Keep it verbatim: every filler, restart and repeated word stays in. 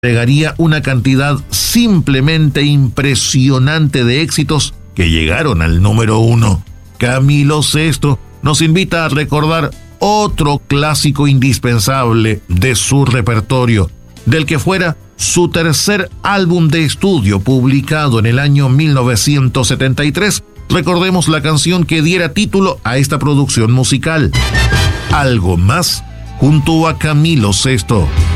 Llegaría una cantidad simplemente impresionante de éxitos que llegaron al número uno. Camilo Sesto nos invita a recordar otro clásico indispensable de su repertorio, del que fuera su tercer álbum de estudio publicado en el año mil novecientos setenta y tres. Recordemos la canción que diera título a esta producción musical, Algo Más, junto a Camilo Sesto.